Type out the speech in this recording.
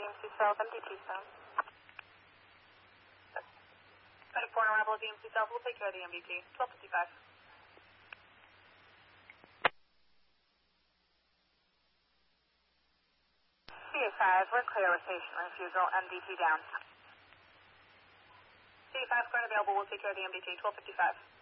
DMC South, MDT South. 24 on arrival at DMC South, we'll take care of the MDT. 1255. CA5, we're clear with patient refusal, MDT down. CA5 current available, we'll take care of the MDT. 1255.